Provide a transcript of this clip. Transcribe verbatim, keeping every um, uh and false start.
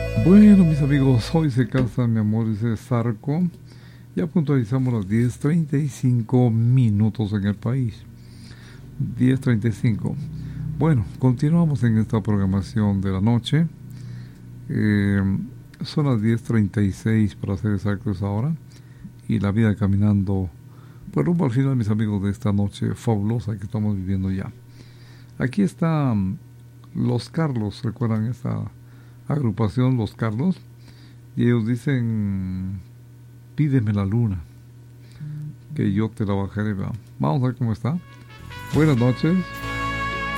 Bueno, mis amigos, hoy se casa mi amor, dice Zarco. Ya puntualizamos las diez treinta y cinco minutos en el país. Diez treinta y cinco. Bueno, continuamos en esta programación de la noche. Eh, Son las diez treinta y seis para ser exactos ahora. Y la vida caminando, pues rumbo al final, mis amigos, de esta noche fabulosa que estamos viviendo ya. Aquí están Los Carlos, ¿recuerdan esta agrupación Los Carlos? Y ellos dicen, pídeme la luna, que yo te la bajaré. ¿Verdad? Vamos a ver cómo está. Buenas noches.